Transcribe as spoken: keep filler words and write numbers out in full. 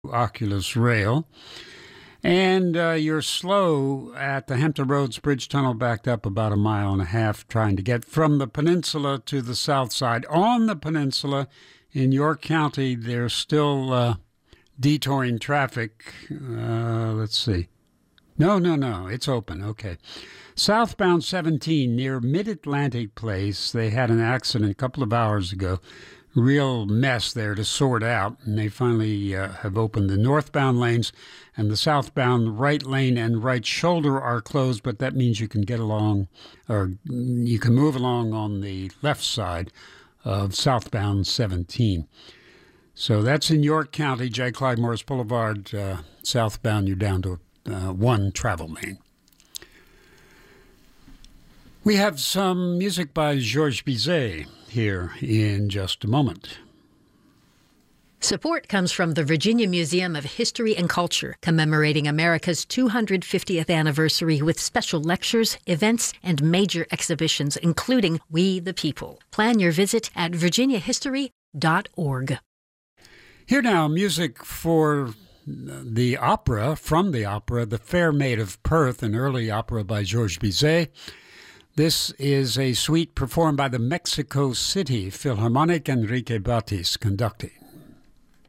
Oculus Rail. And uh, you're slow at the Hampton Roads Bridge Tunnel, backed up about a mile and a half, trying to get from the peninsula to the south side. On the peninsula in York County, there's still uh, detouring traffic. Uh, let's see. No, no, no. It's open. Okay. Southbound seventeen near Mid-Atlantic Place, they had an accident a couple of hours ago. Real mess there to sort out, and they finally uh, have opened the northbound lanes, and the southbound right lane and right shoulder are closed, but that means you can get along, or you can move along on the left side of southbound seventeen. So that's in York County, J. Clyde Morris Boulevard. Uh, southbound, you're down to uh, one travel lane. We have some music by Georges Bizet here in just a moment. Support comes from the Virginia Museum of History and Culture, commemorating America's two hundred fiftieth anniversary with special lectures, events, and major exhibitions, including We the People. Plan your visit at virginia history dot org. Here now, music for the opera, from the opera, The Fair Maid of Perth, an early opera by Georges Bizet. This is a suite performed by the Mexico City Philharmonic, Enrique Batis conducting.